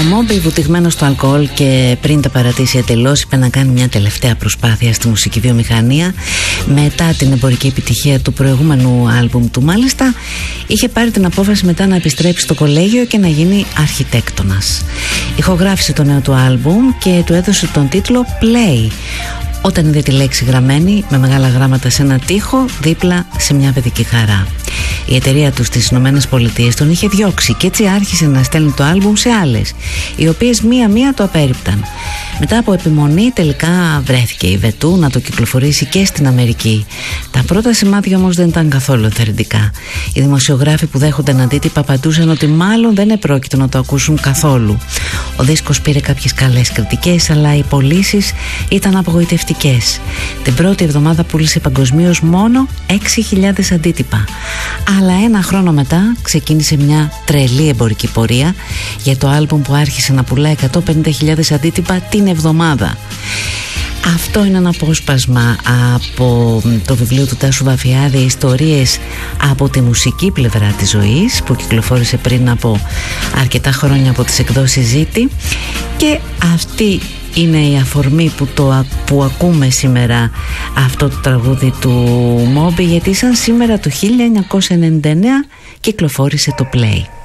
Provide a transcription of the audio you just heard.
Μόμπι, βουτυγμένος στο αλκοόλ και πριν τα παρατήσει εντελώς, είπε να κάνει μια τελευταία προσπάθεια στη μουσική βιομηχανία. Μετά την εμπορική επιτυχία του προηγούμενου άλμπουμ του, μάλιστα, είχε πάρει την απόφαση μετά να επιστρέψει στο κολέγιο και να γίνει αρχιτέκτονας. Ηχογράφησε το νέο του άλμπουμ και του έδωσε τον τίτλο Play, όταν είδε τη λέξη γραμμένη με μεγάλα γράμματα σε ένα τοίχο δίπλα σε μια παιδική χαρά. Η εταιρεία του στις Ηνωμένες Πολιτείες τον είχε διώξει και έτσι άρχισε να στέλνει το άλμπουμ σε άλλες, οι οποίες μία-μία το απέρριπταν. Μετά από επιμονή τελικά βρέθηκε η Βετού να το κυκλοφορήσει και στην Αμερική. Τα πρώτα σημάδια όμως δεν ήταν καθόλου ενθαρρυντικά. Οι δημοσιογράφοι που δέχονταν αντίτυπα απαντούσαν ότι μάλλον δεν επρόκειτο να το ακούσουν καθόλου. Ο δίσκος πήρε κάποιες καλές κριτικές, αλλά οι πωλήσεις ήταν απογοητευτικές. Την πρώτη εβδομάδα πούλησε παγκοσμίως μόνο 6.000 αντίτυπα. Αλλά ένα χρόνο μετά ξεκίνησε μια τρελή εμπορική πορεία για το άλμπουμ που άρχισε να πουλάει 150.000 αντίτυπα την εβδομάδα. Αυτό είναι ένα απόσπασμα από το βιβλίο του Τάσου Βαφιάδη, «Ιστορίες από τη μουσική πλευρά της ζωής», που κυκλοφόρησε πριν από αρκετά χρόνια από τις εκδόσεις Ζήτη. Και αυτή είναι η αφορμή που ακούμε σήμερα αυτό το τραγούδι του Μόμπι, γιατί σαν σήμερα το 1999 κυκλοφόρησε το Play.